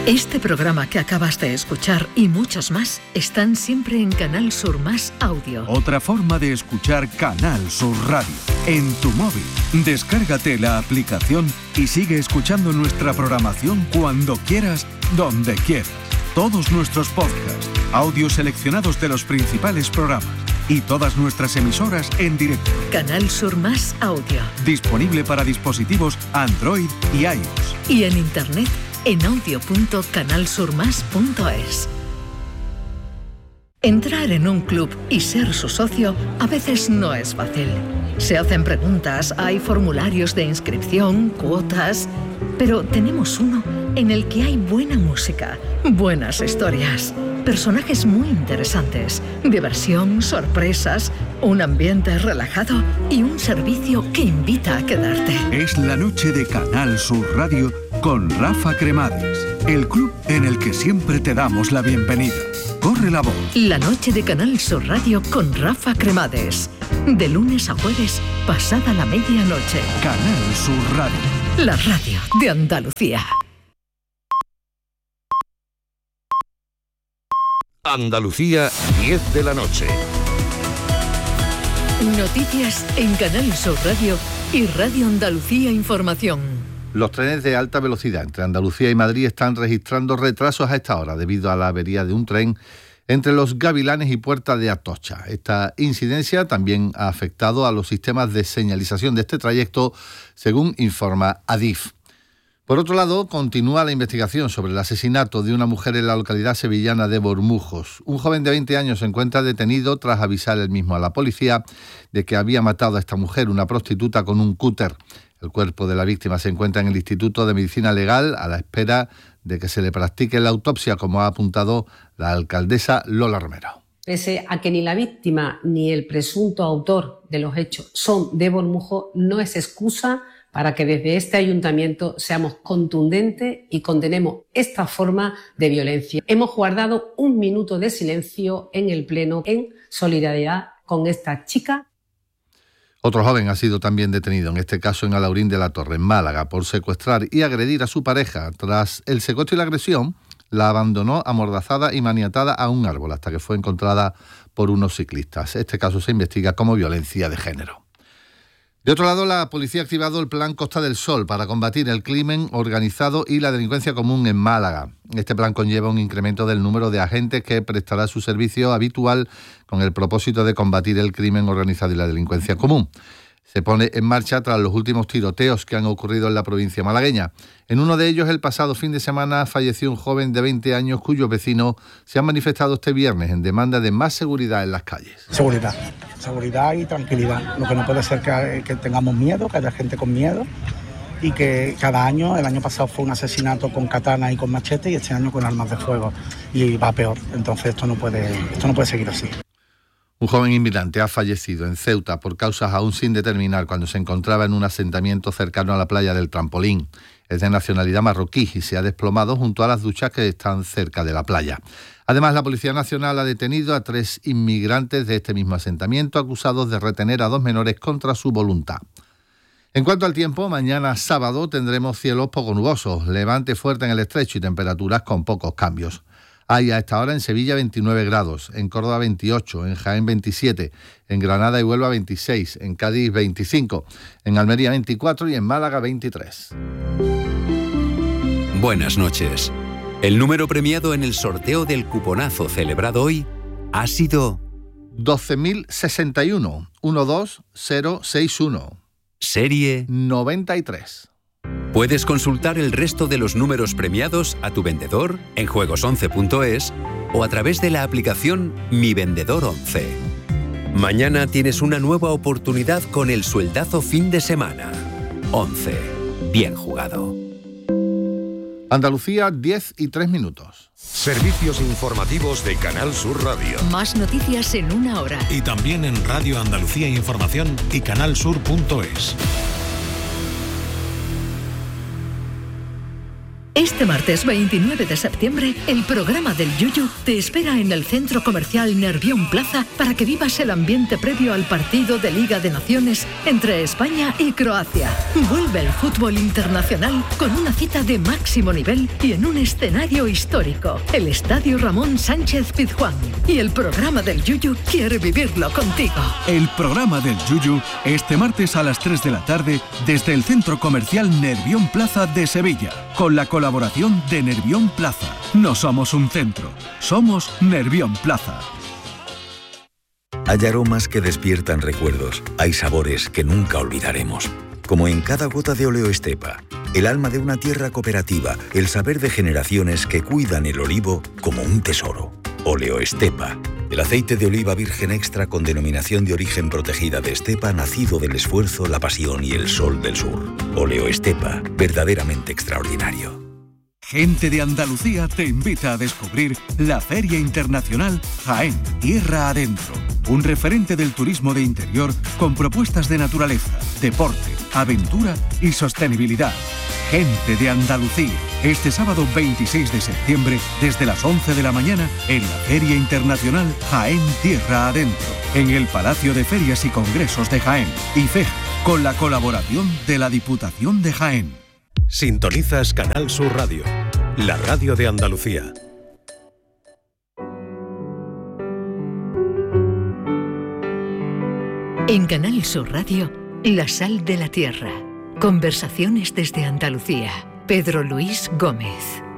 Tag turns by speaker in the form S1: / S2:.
S1: Este programa que acabas de escuchar y muchos más están siempre en Canal Sur Más Audio.
S2: Otra forma de escuchar Canal Sur Radio. En tu móvil. Descárgate la aplicación y sigue escuchando nuestra programación cuando quieras, donde quieras. Todos nuestros podcasts, audios seleccionados de los principales programas y todas nuestras emisoras en directo.
S1: Canal Sur Más Audio.
S2: Disponible para dispositivos Android y iOS.
S1: Y en internet en audio.canalsurmas.es. Entrar en un club y ser su socio a veces no es fácil. Se hacen preguntas, hay formularios de inscripción, cuotas, pero tenemos uno en el que hay buena música, buenas historias, personajes muy interesantes, diversión, sorpresas, un ambiente relajado y un servicio que invita a quedarte.
S2: Es la noche de Canal Sur Radio con Rafa Cremades, el club en el que siempre te damos la bienvenida. Corre la voz.
S1: La noche de Canal Sur Radio con Rafa Cremades. De lunes a jueves, pasada la medianoche.
S2: Canal Sur Radio.
S1: La radio de Andalucía.
S3: Andalucía, 10 de la noche.
S1: Noticias en Canal Sur Radio y Radio Andalucía Información.
S4: Los trenes de alta velocidad entre Andalucía y Madrid están registrando retrasos a esta hora debido a la avería de un tren entre Los Gavilanes y Puerta de Atocha. Esta incidencia también ha afectado a los sistemas de señalización de este trayecto, según informa Adif. Por otro lado, continúa la investigación sobre el asesinato de una mujer en la localidad sevillana de Bormujos. Un joven de 20 años se encuentra detenido tras avisar él mismo a la policía de que había matado a esta mujer, una prostituta, con un cúter. El cuerpo de la víctima se encuentra en el Instituto de Medicina Legal a la espera de que se le practique la autopsia, como ha apuntado la alcaldesa Lola Romero.
S5: Pese a que ni la víctima ni el presunto autor de los hechos son de Bormujos, no es excusa para que desde este ayuntamiento seamos contundentes y condenemos esta forma de violencia. Hemos guardado un minuto de silencio en el Pleno en solidaridad con esta chica.
S4: Otro joven ha sido también detenido, en este caso en Alhaurín de la Torre, en Málaga, por secuestrar y agredir a su pareja. Tras el secuestro y la agresión, la abandonó amordazada y maniatada a un árbol hasta que fue encontrada por unos ciclistas. Este caso se investiga como violencia de género. De otro lado, la policía ha activado el Plan Costa del Sol para combatir el crimen organizado y la delincuencia común en Málaga. Este plan conlleva un incremento del número de agentes que prestará su servicio habitual con el propósito de combatir el crimen organizado y la delincuencia común. Se pone en marcha tras los últimos tiroteos que han ocurrido en la provincia malagueña. En uno de ellos, el pasado fin de semana, falleció un joven de 20 años cuyos vecinos se han manifestado este viernes en demanda de más seguridad en las calles.
S6: Seguridad y tranquilidad. Lo que no puede ser que tengamos miedo, que haya gente con miedo y que cada año, el año pasado fue un asesinato con katana y con machete y este año con armas de fuego y va peor. Entonces esto no puede seguir así.
S4: Un joven inmigrante ha fallecido en Ceuta por causas aún sin determinar cuando se encontraba en un asentamiento cercano a la playa del Trampolín. Es de nacionalidad marroquí y se ha desplomado junto a las duchas que están cerca de la playa. Además, la Policía Nacional ha detenido a 3 inmigrantes de este mismo asentamiento acusados de retener a 2 menores contra su voluntad. En cuanto al tiempo, mañana sábado tendremos cielos poco nubosos, levante fuerte en el estrecho y temperaturas con pocos cambios. Hay a esta hora en Sevilla 29 grados, en Córdoba 28, en Jaén 27, en Granada y Huelva 26, en Cádiz 25, en Almería 24 y en Málaga 23.
S7: Buenas noches. El número premiado en el sorteo del cuponazo celebrado hoy ha sido
S4: 12.061, 12061.
S7: Serie
S4: 93.
S7: Puedes consultar el resto de los números premiados a tu vendedor en juegos11.es o a través de la aplicación Mi Vendedor 11. Mañana tienes una nueva oportunidad con el sueldazo fin de semana. 11. Bien jugado.
S4: Andalucía, 10:03.
S3: Servicios informativos de Canal Sur Radio.
S1: Más noticias en una hora.
S8: Y también en Radio Andalucía Información y canalsur.es.
S1: Este martes 29 de septiembre, el programa del Yuyu te espera en el Centro Comercial Nervión Plaza para que vivas el ambiente previo al partido de Liga de Naciones entre España y Croacia. Vuelve el fútbol internacional con una cita de máximo nivel y en un escenario histórico, el Estadio Ramón Sánchez Pizjuán. Y el programa del Yuyu quiere vivirlo contigo.
S2: El programa del Yuyu este martes a las 3 de la tarde desde el Centro Comercial Nervión Plaza de Sevilla, con la colaboración de Nervión Plaza. No somos un centro, somos Nervión Plaza.
S9: Hay aromas que despiertan recuerdos, hay sabores que nunca olvidaremos. Como en cada gota de Oleo Estepa, el alma de una tierra cooperativa, el saber de generaciones que cuidan el olivo como un tesoro. Oleo Estepa, el aceite de oliva virgen extra con denominación de origen protegida de Estepa, nacido del esfuerzo, la pasión y el sol del sur. Oleo Estepa, verdaderamente extraordinario.
S2: Gente de Andalucía te invita a descubrir la Feria Internacional Jaén, Tierra Adentro. Un referente del turismo de interior con propuestas de naturaleza, deporte, aventura y sostenibilidad. Gente de Andalucía. Este sábado 26 de septiembre, desde las 11 de la mañana, en la Feria Internacional Jaén, Tierra Adentro, en el Palacio de Ferias y Congresos de Jaén, IFEJA, con la colaboración de la Diputación de Jaén.
S8: Sintonizas Canal Sur Radio, la radio de Andalucía.
S1: En Canal Sur Radio, La Sal de la Tierra. Conversaciones desde Andalucía. Pedro Luis Gómez.